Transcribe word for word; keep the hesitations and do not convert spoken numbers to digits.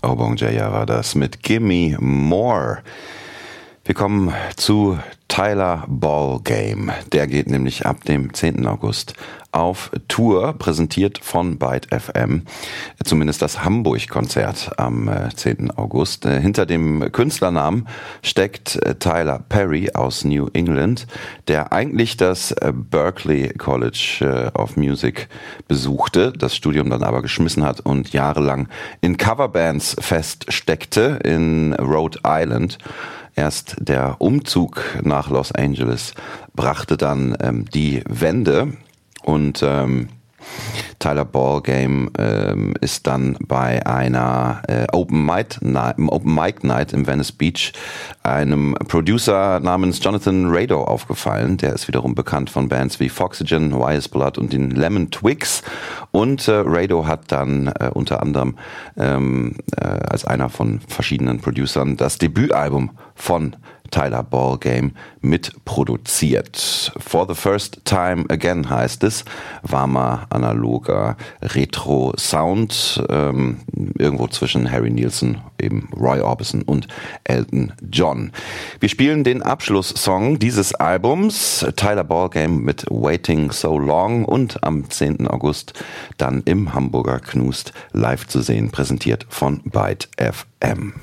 Obongaya war das mit Gimme More. Wir kommen zu Tyler Ball Game. Der geht nämlich ab dem zehnten August auf Tour, präsentiert von Byte F M. Zumindest das Hamburg-Konzert am zehnten August. Hinter dem Künstlernamen steckt Tyler Perry aus New England, der eigentlich das Berklee College of Music besuchte, das Studium dann aber geschmissen hat und jahrelang in Coverbands feststeckte in Rhode Island. Erst der Umzug nach Los Angeles brachte dann ähm, die Wende und ähm, Tyler Ball Game ähm, ist dann bei einer äh, Open Mic Night, Open Mic Night im Venice Beach einem Producer namens Jonathan Rado aufgefallen. Der ist wiederum bekannt von Bands wie Foxygen, Wise Blood und den Lemon Twigs. Und äh, Rado hat dann äh, unter anderem ähm, äh, als einer von verschiedenen Producern das Debütalbum von Tyler Ball Game mitproduziert. For the First Time Again heißt es. Warmer, analoger Retro-Sound. Ähm, irgendwo zwischen Harry Nilsson, eben Roy Orbison und Elton John. Wir spielen den Abschlusssong dieses Albums, Tyler Ball Game mit Waiting So Long, und am zehnten August dann im Hamburger Knust live zu sehen, präsentiert von Byte F M.